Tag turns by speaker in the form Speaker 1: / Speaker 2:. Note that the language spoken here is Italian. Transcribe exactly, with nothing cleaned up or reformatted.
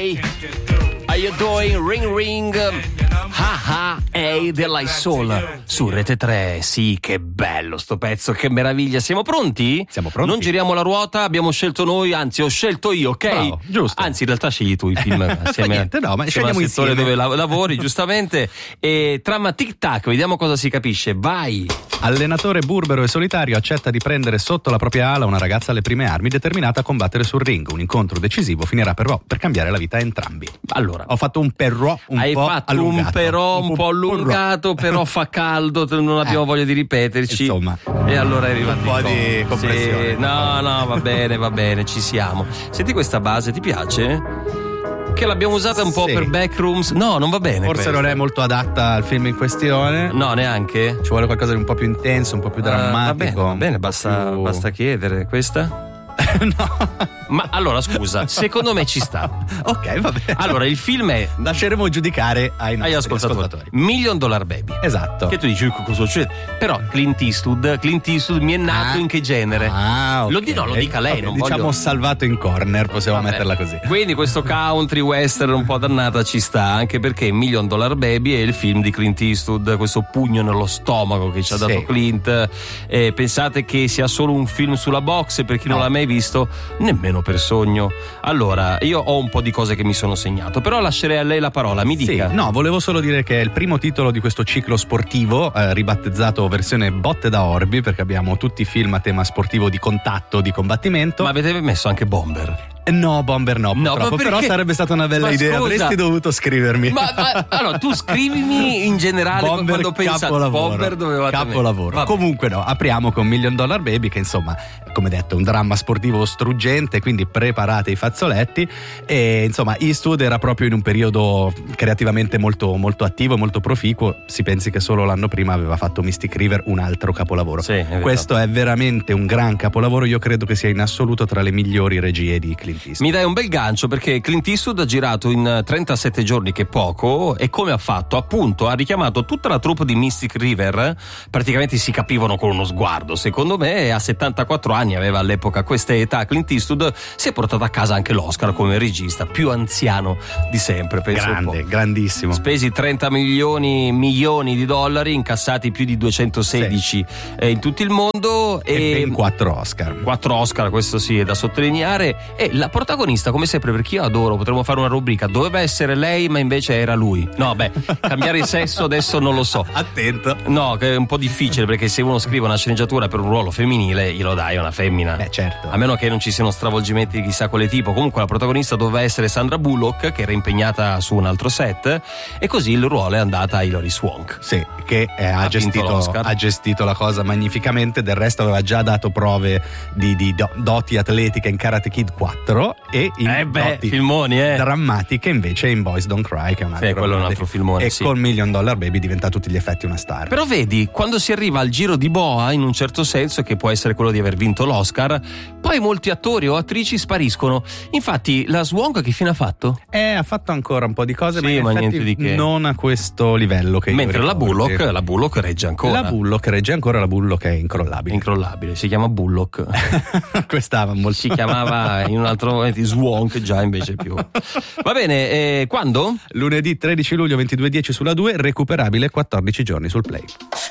Speaker 1: Hey, how you doing? Ring ring. Ah ah, hey della Soul su Rete tre. Sì, che bello sto pezzo, che meraviglia. Siamo pronti?
Speaker 2: Siamo pronti.
Speaker 1: Non giriamo la ruota, abbiamo scelto noi, anzi ho scelto io, ok?
Speaker 2: Bravo, giusto.
Speaker 1: Anzi, in realtà scegli tu i film assieme,
Speaker 2: niente, no, ma
Speaker 1: assieme al
Speaker 2: scegliamo
Speaker 1: settore
Speaker 2: insieme.
Speaker 1: dove la- lavori, giustamente. E trama tic tac, vediamo cosa si capisce. Vai.
Speaker 2: Allenatore burbero e solitario accetta di prendere sotto la propria ala una ragazza alle prime armi determinata a combattere sul ring. Un incontro decisivo finirà però per cambiare la vita a entrambi.
Speaker 1: Allora,
Speaker 2: Ho fatto un però un
Speaker 1: hai
Speaker 2: po'
Speaker 1: fatto
Speaker 2: allungato.
Speaker 1: un però un,
Speaker 2: po'
Speaker 1: po' allungato, però fa caldo, non abbiamo
Speaker 2: Eh,
Speaker 1: voglia di ripeterci.
Speaker 2: insomma.
Speaker 1: E allora è arrivato
Speaker 2: Un po'
Speaker 1: il
Speaker 2: di
Speaker 1: co-
Speaker 2: compressione.
Speaker 1: Sì, no, no, va bene, va bene, ci siamo. Senti questa base, ti piace? Che l'abbiamo usata un po'
Speaker 2: Sì.
Speaker 1: per backrooms. No, non va bene.
Speaker 2: Forse
Speaker 1: questa.
Speaker 2: non è molto adatta al film in questione.
Speaker 1: No, neanche.
Speaker 2: Ci vuole qualcosa di un po' più intenso, un po' più
Speaker 1: Ah, va bene,
Speaker 2: drammatico.
Speaker 1: va bene,
Speaker 2: un po'
Speaker 1: basta,
Speaker 2: più-
Speaker 1: basta chiedere. Questa?
Speaker 2: No.
Speaker 1: Ma allora, scusa, secondo me ci sta.
Speaker 2: Ok, va bene.
Speaker 1: Allora, il film è
Speaker 2: Lasceremo giudicare ai nostri
Speaker 1: agli ascoltatori.
Speaker 2: ascoltatori.
Speaker 1: Million Dollar Baby.
Speaker 2: Esatto.
Speaker 1: Che tu dici cosa succede? Però Clint Eastwood, Clint Eastwood mi è nato
Speaker 2: Ah.
Speaker 1: in che genere?
Speaker 2: Ah, ok.
Speaker 1: Lo di- no, lo dica lei,
Speaker 2: Ok,
Speaker 1: non
Speaker 2: diciamo
Speaker 1: voglio-
Speaker 2: salvato in corner, possiamo
Speaker 1: Vabbè.
Speaker 2: metterla così.
Speaker 1: Quindi questo country western un po' dannata ci sta, anche perché Million Dollar Baby è il film di Clint Eastwood, questo pugno nello stomaco che ci ha
Speaker 2: Sì.
Speaker 1: dato Clint. Eh, pensate che sia solo un film sulla box, per chi non
Speaker 2: No.
Speaker 1: l'ha mai visto, nemmeno per sogno. Allora, io ho un po' di cose che mi sono segnato, però lascerei a lei la parola, mi dica.
Speaker 2: Sì, no, volevo solo dire che è il primo titolo di questo ciclo sportivo, eh, ribattezzato versione botte da orbi, perché abbiamo tutti i film a tema sportivo di contatto, di combattimento.
Speaker 1: Ma avete messo anche Bomber?
Speaker 2: Eh, No, Bomber no,
Speaker 1: No,
Speaker 2: purtroppo,
Speaker 1: ma perché?
Speaker 2: però sarebbe stata una bella
Speaker 1: Ma
Speaker 2: idea,
Speaker 1: scusa.
Speaker 2: avresti dovuto scrivermi.
Speaker 1: Ma, ma allora tu scrivimi in generale
Speaker 2: Bomber
Speaker 1: quando pensi a
Speaker 2: capolavoro,
Speaker 1: Bomber dovevate
Speaker 2: capolavoro.
Speaker 1: mettere.
Speaker 2: Comunque no, apriamo con Million Dollar Baby, che insomma, come detto, è un dramma sportivo struggente, quindi preparate i fazzoletti. E insomma, Eastwood era proprio in un periodo creativamente molto, molto attivo, molto proficuo. Si pensi che solo l'anno prima aveva fatto Mystic River, un altro capolavoro.
Speaker 1: Sì, è vero.
Speaker 2: Questo è veramente un gran capolavoro, io credo che sia in assoluto tra le migliori regie di Clint Eastwood.
Speaker 1: Mi dai un bel gancio, perché Clint Eastwood ha girato in trentasette giorni, che è poco, e come ha fatto? Appunto ha richiamato tutta la troupe di Mystic River, praticamente si capivano con uno sguardo, secondo me, e a settantaquattro anni aveva all'epoca questa età. Clint Eastwood si è portato a casa anche l'Oscar come regista più anziano di sempre, penso un po'.
Speaker 2: Grande, grandissimo.
Speaker 1: Spesi trenta milioni milioni di dollari, incassati più di duecentosedici eh, in tutto il mondo,
Speaker 2: E
Speaker 1: e
Speaker 2: ben quattro Oscar.
Speaker 1: quattro Oscar, questo sì è da sottolineare. E la protagonista, come sempre, perché io adoro, potremmo fare una rubrica, doveva essere lei ma invece era lui. No, beh, cambiare il sesso adesso non lo so.
Speaker 2: Attento.
Speaker 1: No, che è un po' difficile, perché se uno scrive una sceneggiatura per un ruolo femminile glielo dai a una femmina.
Speaker 2: Eh, certo.
Speaker 1: A meno che non ci siano stravolgimenti di chissà quale tipo. Comunque la protagonista doveva essere Sandra Bullock, che era impegnata su un altro set, e così il ruolo è andata a Hilary Swank.
Speaker 2: Sì, che eh, ha,
Speaker 1: Ha vinto
Speaker 2: gestito,
Speaker 1: l'Oscar.
Speaker 2: ha gestito la cosa magnificamente. Del resto aveva già dato prove di, di do- doti atletiche in Karate Kid quattro e in
Speaker 1: Eh beh,
Speaker 2: doti
Speaker 1: filmoni, eh.
Speaker 2: drammatiche invece in Boys Don't Cry, che è un altro,
Speaker 1: Sì, quello è un
Speaker 2: grande-
Speaker 1: altro filmone,
Speaker 2: e
Speaker 1: sì.
Speaker 2: con Million Dollar Baby diventa a tutti gli effetti una star.
Speaker 1: Però vedi, quando si arriva al giro di boa, in un certo senso, che può essere quello di aver vinto l'Oscar, poi molti attori o attrici spariscono. Infatti la Swank che fine ha fatto?
Speaker 2: Eh, ha fatto ancora un po' di cose,
Speaker 1: Sì,
Speaker 2: ma in
Speaker 1: ma
Speaker 2: effetti
Speaker 1: niente di che.
Speaker 2: non a questo livello che io
Speaker 1: Mentre la
Speaker 2: ricordi.
Speaker 1: Bullock, la Bullock regge ancora.
Speaker 2: La Bullock regge ancora, la Bullock è
Speaker 1: È
Speaker 2: incrollabile.
Speaker 1: incrollabile, si chiama Bullock.
Speaker 2: Questa molto
Speaker 1: Si chiamava in un altro momento Swank, già invece più. Va bene, eh, quando?
Speaker 2: lunedì tredici luglio ventidue e dieci sulla due, recuperabile quattordici giorni sul Play.